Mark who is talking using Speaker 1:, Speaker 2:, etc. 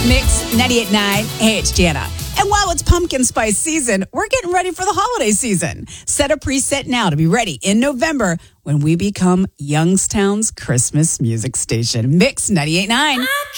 Speaker 1: Mix 98.9. Hey, it's Jana. And while it's pumpkin spice season, we're getting ready for the holiday season. Set a preset now to be ready in November when we become Youngstown's Christmas music station. Mix 98.9.